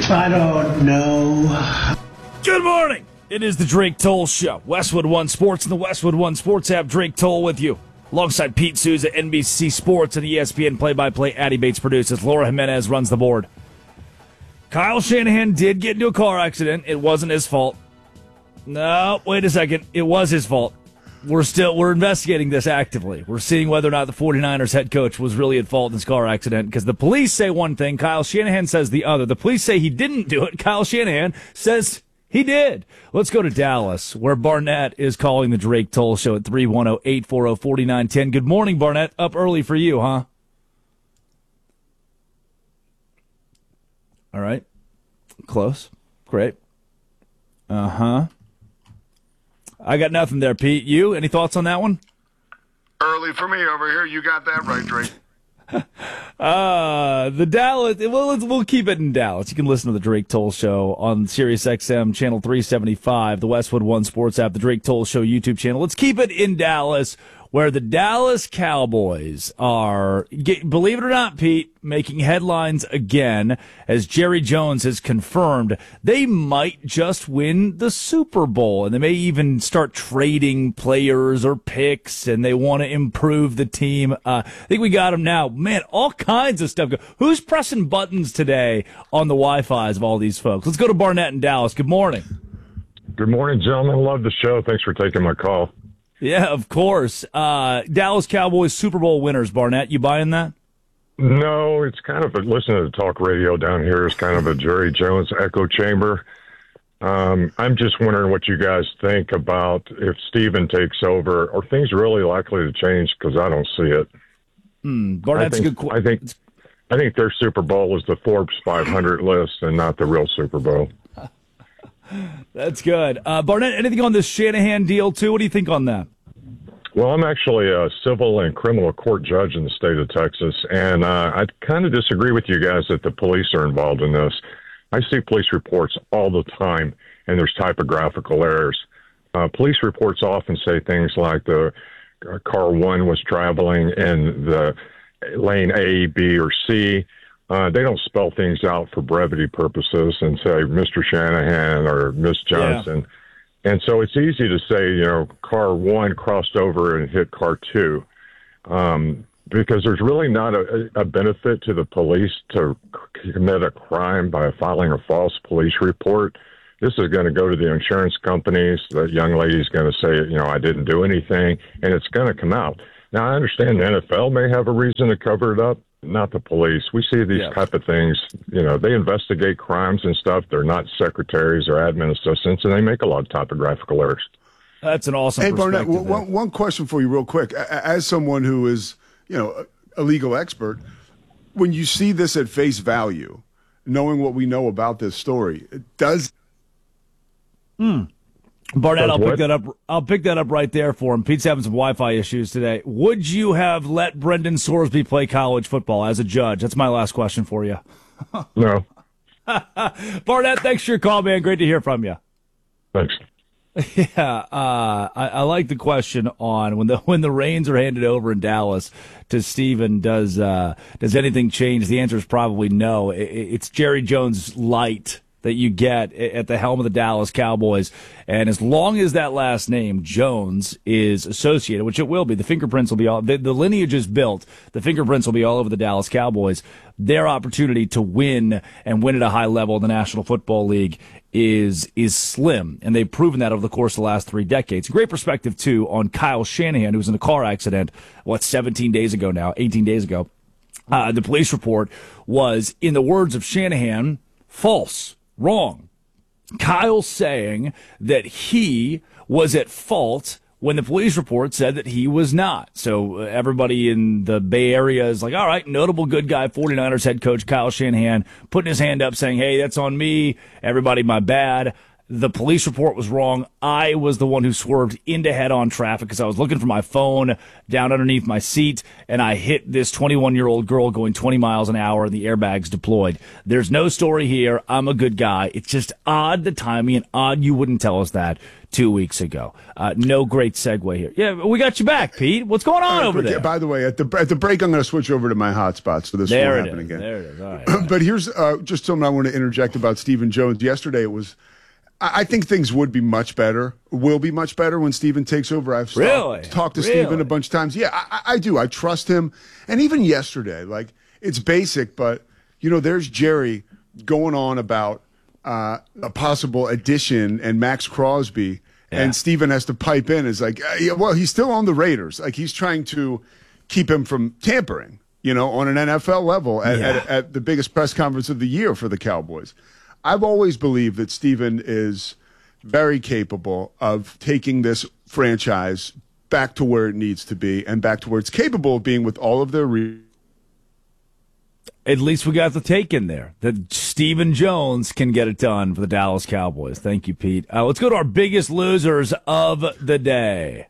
I don't know. Good morning. It is the Drake Toll Show. Westwood One Sports and the Westwood One Sports app. Drake Toll with you. Alongside Pete Souza, NBC Sports and ESPN play-by-play. Addy Bates produces. Laura Jimenez runs the board. Kyle Shanahan did get into a car accident. It wasn't his fault. No, wait a second. It was his fault. We're investigating this actively. We're seeing whether or not the 49ers head coach was really at fault in this car accident, because the police say one thing, Kyle Shanahan says the other. The police say he didn't do it. Kyle Shanahan says he did. Let's go to Dallas, where Barnett is calling the Drake Toll Show at 310-840-4910. Good morning, Barnett. Up early for you, huh? All right. Close. Great. Uh-huh. I got nothing there, Pete. You? Any thoughts on that one? Early for me over here. You got that right, Drake. The Dallas. Well, we'll keep it in Dallas. You can listen to the Drake Toll Show on Sirius XM channel 375, the Westwood One Sports app, the Drake Toll Show YouTube channel. Let's keep it in Dallas, where the Dallas Cowboys are, believe it or not, Pete, making headlines again, as Jerry Jones has confirmed they might just win the Super Bowl, and they may even start trading players or picks, and they want to improve the team. I think we got them now. Man, all kinds of stuff. Who's pressing buttons today on the Wi-Fi's of all these folks? Let's go to Barnett in Dallas. Good morning. Good morning, gentlemen. Love the show. Thanks for taking my call. Yeah, of course. Dallas Cowboys Super Bowl winners, Barnett. You buying that? No, it's kind of listening to talk radio down here is kind of a Jerry Jones echo chamber. I'm just wondering what you guys think about if Steven takes over. Are things really likely to change? Because I don't see it. Barnett's a good question. I think their Super Bowl is the Forbes 500 list and not the real Super Bowl. That's good. Barnett, anything on this Shanahan deal, too? What do you think on that? Well, I'm actually a civil and criminal court judge in the state of Texas, and I kind of disagree with you guys that the police are involved in this. I see police reports all the time, and there's typographical errors. Police reports often say things like the car 1 was traveling in the lane A, B, or C. They don't spell things out for brevity purposes and say Mr. Shanahan or Miss Johnson. Yeah. And so it's easy to say, car 1 crossed over and hit car 2, because there's really not a benefit to the police to commit a crime by filing a false police report. This is going to go to the insurance companies. The young lady's going to say, I didn't do anything, and it's going to come out. Now, I understand the NFL may have a reason to cover it up, not the police. We see these type of things, they investigate crimes and stuff. They're not secretaries or admin assistants, and they make a lot of typographical errors. That's an awesome perspective. Hey, Barnett, one question for you real quick. As someone who is, a legal expert, when you see this at face value, knowing what we know about this story, does... Barnett, I'll pick that up right there for him. Pete's having some Wi-Fi issues today. Would you have let Brendan Sorsby play college football as a judge? That's my last question for you. No. Barnett, thanks for your call, man. Great to hear from you. Thanks. Yeah, I like the question on when the reins are handed over in Dallas to Steven, does anything change? The answer is probably no. It's Jerry Jones light that you get at the helm of the Dallas Cowboys. And as long as that last name, Jones, is associated, which it will be, the fingerprints will be all, the lineage is built, the fingerprints will be all over the Dallas Cowboys. Their opportunity to win and win at a high level in the National Football League is slim. And they've proven that over the course of the last 3 decades. Great perspective, too, on Kyle Shanahan, who was in a car accident, 18 days ago. The police report was, in the words of Shanahan, false. Wrong. Kyle saying that he was at fault when the police report said that he was not. So everybody in the Bay Area is like, all right, notable good guy, 49ers head coach Kyle Shanahan, putting his hand up saying, hey, that's on me. Everybody, my bad. The police report was wrong. I was the one who swerved into head-on traffic because I was looking for my phone down underneath my seat, and I hit this 21-year-old girl going 20 miles an hour, and the airbags deployed. There's no story here. I'm a good guy. It's just odd the timing, and odd you wouldn't tell us that 2 weeks ago. No great segue here. Yeah, we got you back, Pete. What's going on over there? By the way, at the break, I'm going to switch over to my hotspot, so this won't happen again. There it is. All right. But here's just something I want to interject about Stephen Jones. Yesterday, it was. I think things would be much better, will be much better when Stephen takes over. I've talked to Stephen a bunch of times. Yeah, I do. I trust him. And even yesterday, like, it's basic, but, there's Jerry going on about a possible addition and Max Crosby, and Stephen has to pipe in. It's like, well, he's still on the Raiders. Like, he's trying to keep him from tampering, on an NFL level at the biggest press conference of the year for the Cowboys. I've always believed that Stephen is very capable of taking this franchise back to where it needs to be and back to where it's capable of being with all of their At least we got the take in there that Stephen Jones can get it done for the Dallas Cowboys. Thank you, Pete. Let's go to our biggest losers of the day.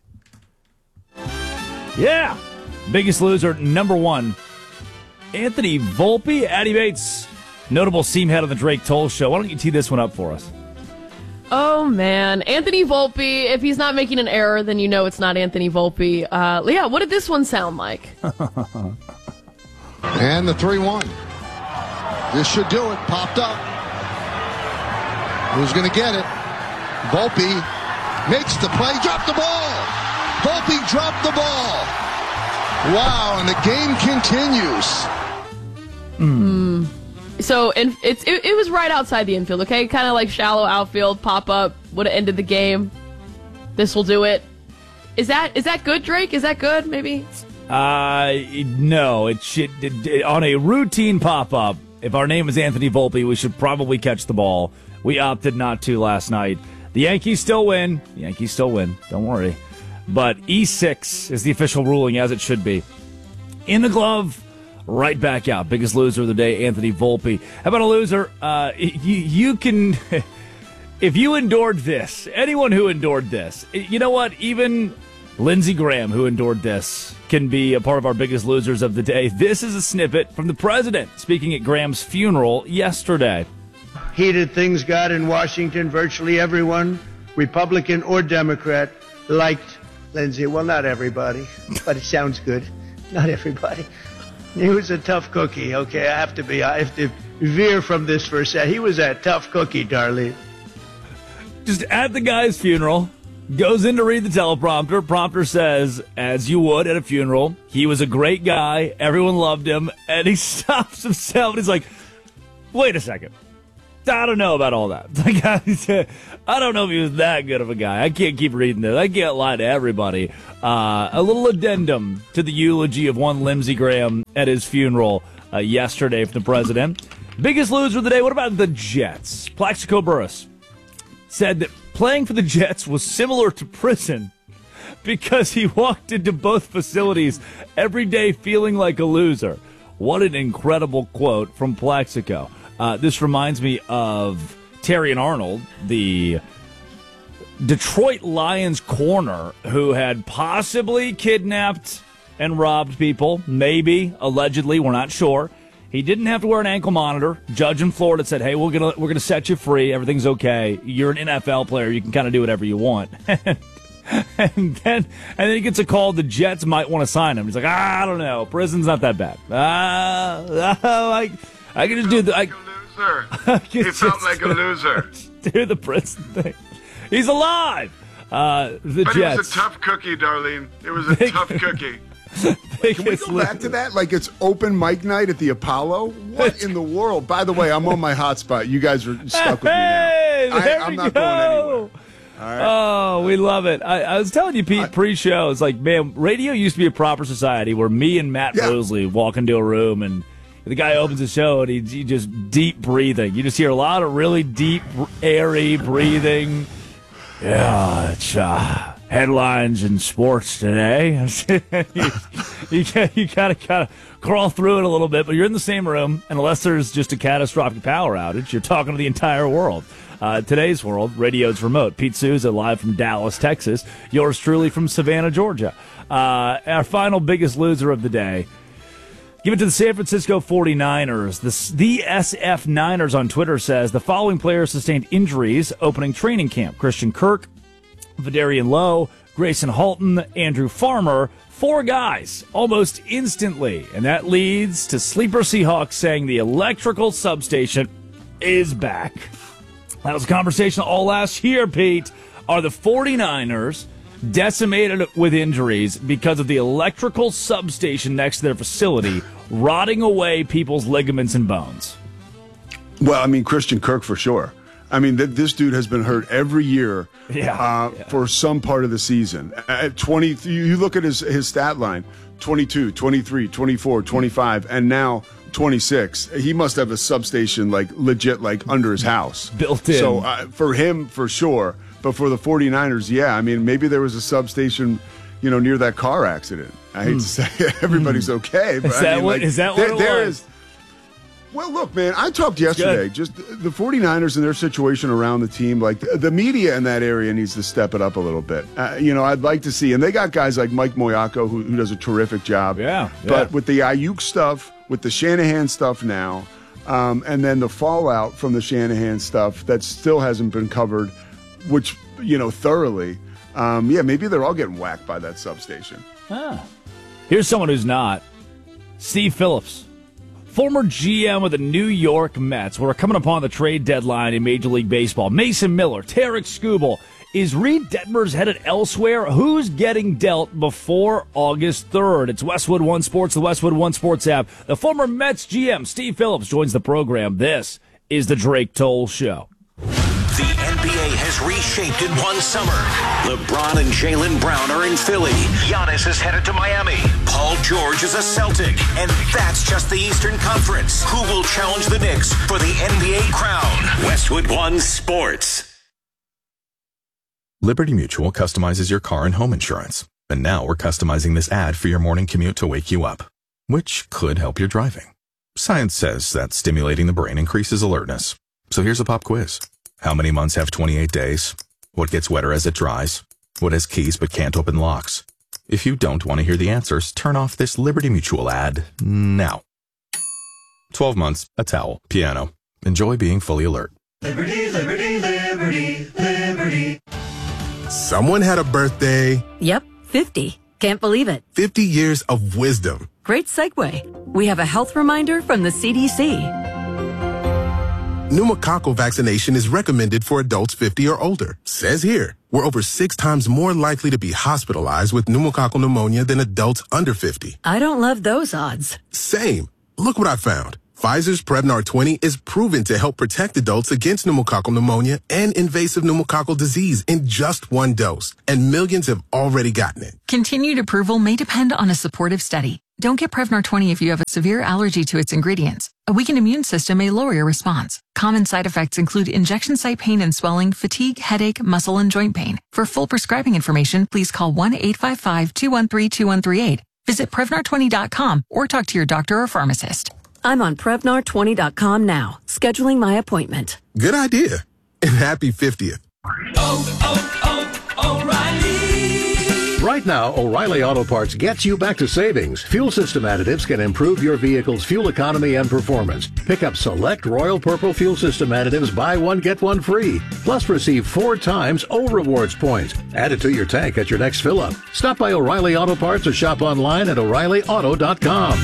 Yeah. Biggest loser, number one, Anthony Volpe. Addy Bates, notable seam head on the Drake Toll Show. Why don't you tee this one up for us? Oh, man. Anthony Volpe, if he's not making an error, then you know it's not Anthony Volpe. Yeah, what did this one sound like? And the 3-1. This should do it. Popped up. Who's going to get it? Volpe makes the play. Dropped the ball. Volpe dropped the ball. Wow, and the game continues. So it was right outside the infield, okay? Kind of like shallow outfield, pop up, would have ended the game. This will do it. Is that good, Drake? Is that good, maybe? No. It should, on a routine pop-up, if our name is Anthony Volpe, we should probably catch the ball. We opted not to last night. The Yankees still win. Don't worry. But E6 is the official ruling, as it should be. In the glove, right back out. Biggest loser of the day, Anthony Volpe. How about a loser? You can, if you endured this, anyone who endured this, you know what? Even Lindsey Graham, who endured this, can be a part of our biggest losers of the day. This is a snippet from the president speaking at Graham's funeral yesterday. Heated things got in Washington. Virtually everyone, Republican or Democrat, liked Lindsey. Well, not everybody, but it sounds good. Not everybody. He was a tough cookie, okay? I have to veer from this for a second. He was a tough cookie, Darlene. Just at the guy's funeral, goes in to read the teleprompter. Prompter says, as you would at a funeral, he was a great guy. Everyone loved him. And he stops himself and he's like, wait a second. I don't know about all that. I don't know if he was that good of a guy. I can't keep reading this. I can't lie to everybody. A little addendum to the eulogy of one Lindsey Graham at his funeral yesterday from the president. Biggest loser of the day, what about the Jets? Plaxico Burress said that playing for the Jets was similar to prison because he walked into both facilities every day feeling like a loser. What an incredible quote from Plaxico. This reminds me of Terrion Arnold, the Detroit Lions corner who had possibly kidnapped and robbed people. Maybe, allegedly, we're not sure. He didn't have to wear an ankle monitor. Judge in Florida said, hey, we're gonna set you free. Everything's okay. You're an NFL player. You can kind of do whatever you want. And then he gets a call. The Jets might want to sign him. He's like, I don't know. Prison's not that bad. I can just do the. He felt like a loser. Do the prison thing. He's alive. The but Jets. It was a tough cookie, Darlene. It was a tough cookie. Can we go back to that? Like it's open mic night at the Apollo? What in the world? By the way, I'm on my hotspot. You guys are stuck with me now. I'm not going anywhere. All right. Oh, we love it. I was telling you, Pete, pre-show, it's like, man, radio used to be a proper society where me and Matt Mosley walk into a room and the guy opens the show and he just deep breathing. You just hear a lot of really deep, airy breathing. Yeah, it's headlines in sports today. you gotta kind of crawl through it a little bit, but you're in the same room, and unless there's just a catastrophic power outage, you're talking to the entire world. Today's world, radio's remote. Pete Souza live from Dallas, Texas. Yours truly from Savannah, Georgia. Our final biggest loser of the day. Give it to the San Francisco 49ers. The SF Niners on Twitter says the following players sustained injuries opening training camp. Christian Kirk, Vidarian Lowe, Grayson Halton, Andrew Farmer. 4 guys almost instantly. And that leads to Sleeper Seahawks saying the electrical substation is back. That was a conversation all last year, Pete. Are the 49ers decimated with injuries because of the electrical substation next to their facility rotting away people's ligaments and bones? Well, I mean, Christian Kirk for sure. I mean, this dude has been hurt every year for some part of the season. At 20, you look at his stat line, 22, 23, 24, 25, and now 26. He must have a substation, like, legit, like, under his house. Built in. So for him, for sure. But for the 49ers, yeah, I mean, maybe there was a substation, near that car accident. I hate to say everybody's okay. But is that what it was? Well, look, man, I talked yesterday. Just the 49ers and their situation around the team, like the media in that area needs to step it up a little bit. I'd like to see, and they got guys like Mike Moyako who does a terrific job. Yeah. But with the Ayuk stuff, with the Shanahan stuff now, and then the fallout from the Shanahan stuff that still hasn't been covered, which, thoroughly, maybe they're all getting whacked by that substation. Here's someone who's not. Steve Phillips, former GM of the New York Mets. We're coming upon the trade deadline in Major League Baseball. Mason Miller, Tarek Skubal. Is Reed Detmers headed elsewhere? Who's getting dealt before August 3rd? It's Westwood One Sports, the Westwood One Sports app. The former Mets GM, Steve Phillips, joins the program. This is the Drake Toll Show. The NBA has reshaped in one summer. LeBron and Jaylen Brown are in Philly. Giannis is headed to Miami. Paul George is a Celtic. And that's just the Eastern Conference. Who will challenge the Knicks for the NBA crown? Westwood One Sports. Liberty Mutual customizes your car and home insurance. And now we're customizing this ad for your morning commute to wake you up, which could help your driving. Science says that stimulating the brain increases alertness. So here's a pop quiz. How many months have 28 days? What gets wetter as it dries? What has keys but can't open locks? If you don't want to hear the answers, turn off this Liberty Mutual ad now. 12 months, a towel, piano. Enjoy being fully alert. Liberty, liberty, liberty, liberty. Someone had a birthday. Yep, 50. Can't believe it. 50 years of wisdom. Great segue. We have a health reminder from the CDC. Pneumococcal vaccination is recommended for adults 50 or older. Says here, we're over 6 times more likely to be hospitalized with pneumococcal pneumonia than adults under 50. I don't love those odds. Same. Look what I found. Pfizer's Prevnar 20 is proven to help protect adults against pneumococcal pneumonia and invasive pneumococcal disease in just 1 dose. And millions have already gotten it. Continued approval may depend on a supportive study. Don't get Prevnar 20 if you have a severe allergy to its ingredients. A weakened immune system may lower your response. Common side effects include injection site pain and swelling, fatigue, headache, muscle, and joint pain. For full prescribing information, please call 1-855-213-2138. Visit Prevnar20.com or talk to your doctor or pharmacist. I'm on Prevnar20.com now, scheduling my appointment. Good idea. And happy 50th. O'Reilly. Right now, O'Reilly Auto Parts gets you back to savings. Fuel system additives can improve your vehicle's fuel economy and performance. Pick up select Royal Purple fuel system additives, buy one, get one free. Plus receive 4 times O Rewards points. Add it to your tank at your next fill-up. Stop by O'Reilly Auto Parts or shop online at O'ReillyAuto.com.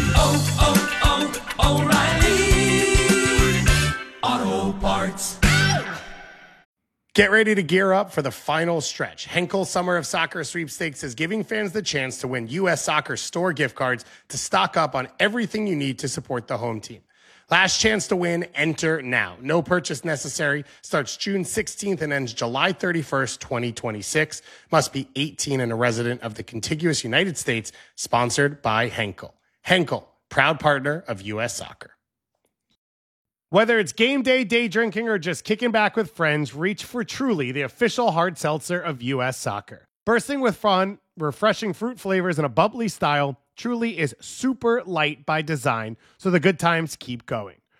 O'Reilly Auto Parts. Get ready to gear up for the final stretch. Henkel Summer of Soccer Sweepstakes is giving fans the chance to win U.S. Soccer store gift cards to stock up on everything you need to support the home team. Last chance to win, enter now. No purchase necessary. Starts June 16th and ends July 31st, 2026. Must be 18 and a resident of the contiguous United States. Sponsored by Henkel. Henkel, proud partner of U.S. Soccer. Whether it's game day, day drinking, or just kicking back with friends, reach for Truly, the official hard seltzer of U.S. Soccer. Bursting with fun, refreshing fruit flavors, and a bubbly style, Truly is super light by design, so the good times keep going.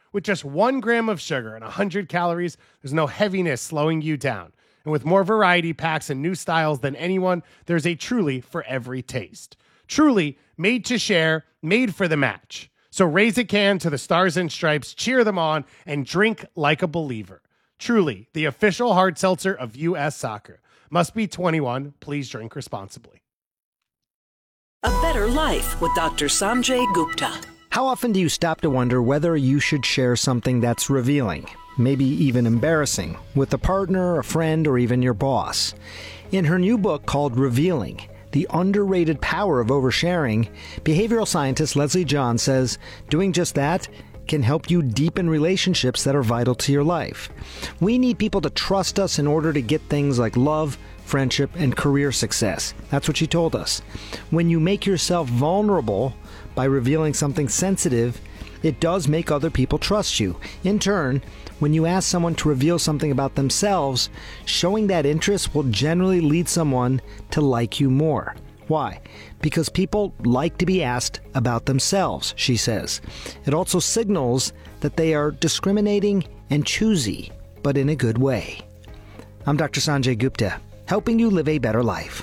With just 1 gram of sugar and 100 calories, there's no heaviness slowing you down. And with more variety packs and new styles than anyone, there's a Truly for every taste. Truly, made to share, made for the match. So raise a can to the Stars and Stripes, cheer them on, and drink like a believer. Truly, the official hard seltzer of U.S. Soccer. Must be 21. Please drink responsibly. A Better Life with Dr. Sanjay Gupta. How often do you stop to wonder whether you should share something that's revealing, maybe even embarrassing, with a partner, a friend, or even your boss? In her new book called Revealing, The Underrated Power of Oversharing, behavioral scientist Leslie John says doing just that can help you deepen relationships that are vital to your life. We need people to trust us in order to get things like love, friendship, and career success. That's what she told us. When you make yourself vulnerable by revealing something sensitive, it does make other people trust you. In turn, when you ask someone to reveal something about themselves, showing that interest will generally lead someone to like you more. Why? Because people like to be asked about themselves, she says. It also signals that they are discriminating and choosy, but in a good way. I'm Dr. Sanjay Gupta, helping you live a better life.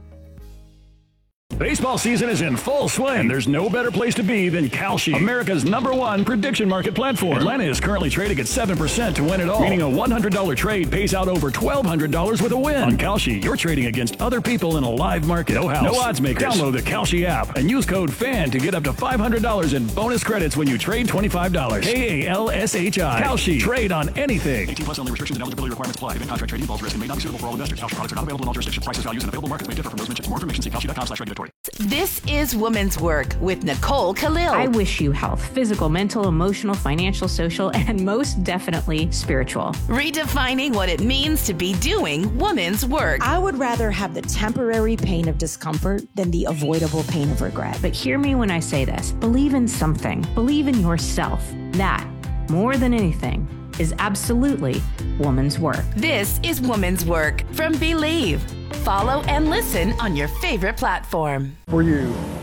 Baseball season is in full swing, and there's no better place to be than Kalshi, America's #1 prediction market platform. Atlanta is currently trading at 7% to win it all, meaning a $100 trade pays out over $1,200 with a win. On Kalshi, you're trading against other people in a live market. No house, no odds makers. Download the Kalshi app and use code FAN to get up to $500 in bonus credits when you trade $25. KALSHI. Kalshi. Trade on anything. 18 plus only. Restrictions and eligibility requirements apply. Event contract trading involves risk and may not be suitable for all investors. Kalshi products are not available in all jurisdictions. Prices, values, and available markets may differ from those mentioned. For more information, see kalshi.com/regulatory. This is Women's Work with Nicole Khalil. I wish you health, physical, mental, emotional, financial, social, and most definitely spiritual. Redefining what it means to be doing women's work. I would rather have the temporary pain of discomfort than the avoidable pain of regret. But hear me when I say this. Believe in something. Believe in yourself. That, more than anything, is absolutely woman's work. This is Woman's Work from Believe. Follow and listen on your favorite platform. For you,